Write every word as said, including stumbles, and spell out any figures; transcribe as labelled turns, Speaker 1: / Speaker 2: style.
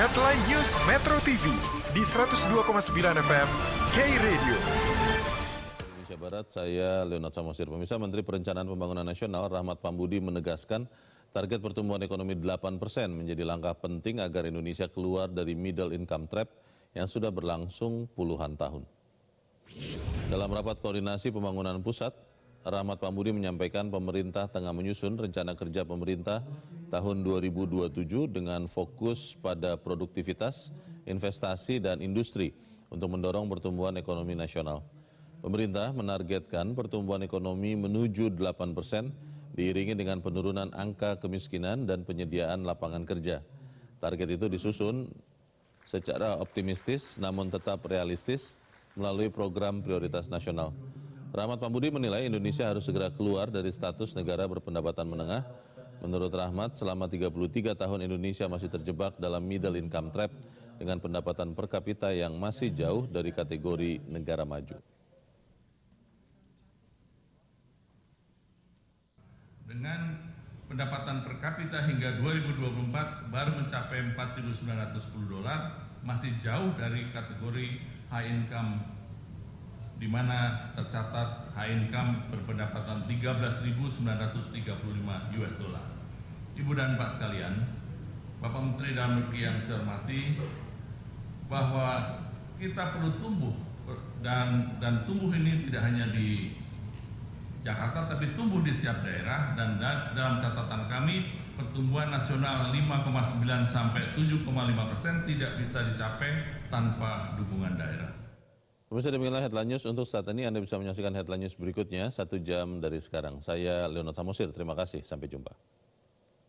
Speaker 1: Headline News Metro T V di seratus dua koma sembilan F M K-Radio.
Speaker 2: Indonesia Barat, saya Leonard Samosir. Pemirsa, Menteri Perencanaan Pembangunan Nasional Rahmat Pambudi menegaskan target pertumbuhan ekonomi delapan persen menjadi langkah penting agar Indonesia keluar dari middle income trap yang sudah berlangsung puluhan tahun. Dalam rapat koordinasi pembangunan pusat, Rahmat Pambudi menyampaikan pemerintah tengah menyusun rencana kerja pemerintah tahun dua ribu dua puluh tujuh dengan fokus pada produktivitas, investasi, dan industri untuk mendorong pertumbuhan ekonomi nasional. Pemerintah menargetkan pertumbuhan ekonomi menuju delapan persen diiringi dengan penurunan angka kemiskinan dan penyediaan lapangan kerja. Target itu disusun secara optimistis namun tetap realistis melalui program prioritas nasional. Rahmat Pambudi menilai Indonesia harus segera keluar dari status negara berpendapatan menengah. Menurut Rahmat, selama tiga puluh tiga tahun Indonesia masih terjebak dalam middle income trap dengan pendapatan per kapita yang masih jauh dari kategori negara maju.
Speaker 3: Dengan pendapatan per kapita hingga dua ribu dua puluh empat baru mencapai empat ribu sembilan ratus sepuluh dolar, masih jauh dari kategori high income, di mana tercatat high income berpendapatan tiga belas ribu sembilan ratus tiga puluh lima U S dollar. Ibu dan Pak sekalian, Bapak Menteri Dalam Negeri yang saya hormati, bahwa kita perlu tumbuh dan dan tumbuh ini tidak hanya di Jakarta tapi tumbuh di setiap daerah, dan dalam catatan kami pertumbuhan nasional lima koma sembilan sampai tujuh koma lima persen tidak bisa dicapai tanpa dukungan daerah.
Speaker 2: Pemirsa, demikianlah Headline News untuk saat ini. Anda bisa menyaksikan Headline News berikutnya satu jam dari sekarang. Saya Leonard Samosir, terima kasih. Sampai jumpa.